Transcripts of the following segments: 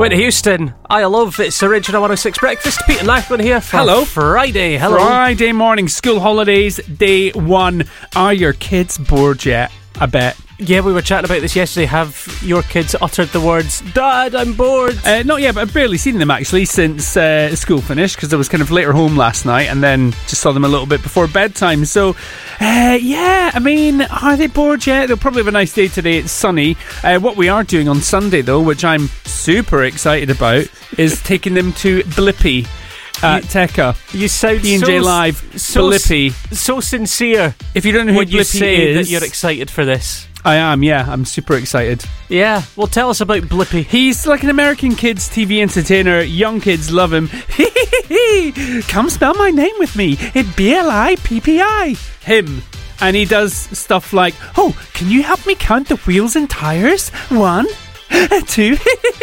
Whitney Houston, I love it's Original 106 Breakfast. Peter Macklin here for Hello. Friday. Hello. Friday morning, school holidays, day one. Are your kids bored yet? I bet. Yeah, we were chatting about this yesterday. Have your kids uttered the words, Dad, I'm bored? Not yet, but I've barely seen them actually since school finished, because I was kind of later home last night and then just saw them a little bit before bedtime. So, yeah, I mean, are they bored yet? They'll probably have a nice day today. It's sunny. What we are doing on Sunday, though, which I'm super excited about, is taking them to Blippi. At Tekka. You sound P&J Live, Blippi. So sincere. If you don't know who when you Blippi say is, that you're excited for this. I am, yeah. I'm super excited. Yeah, well, tell us about Blippi. He's like an American kids TV entertainer. Young kids love him. Come spell my name with me. It's Blippi. Him. And he does stuff like, oh, can you help me count the wheels and tires? 1, 2.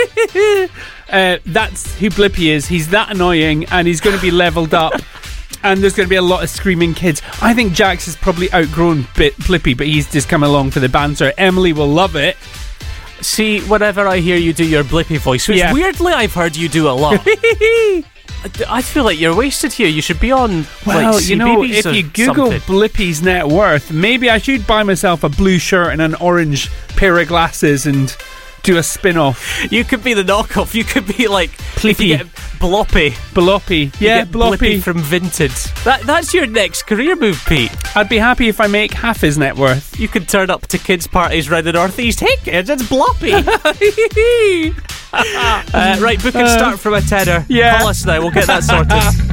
That's who Blippi is. He's that annoying, and he's going to be leveled up. And there's going to be a lot of screaming kids. I think Jax has probably outgrown Blippi, but he's just come along for the banter. Emily will love it. See, whenever I hear you do your Blippi voice, which weirdly I've heard you do a lot, I feel like you're wasted here. You should be on, well, like, you know, if you Google something. Blippi's net worth, maybe I should buy myself a blue shirt and an orange pair of glasses and do a spin-off. You could be the knockoff. You could be like Blippi. Bloppy. Yeah, Blippi from Vinted. That's your next career move, Pete. I'd be happy if I make half his net worth. You could turn up to kids' parties around the northeast. Hey kids, it's Bloppy. Right, book and start from a tenner. Yeah. Call us now, we'll get that sorted.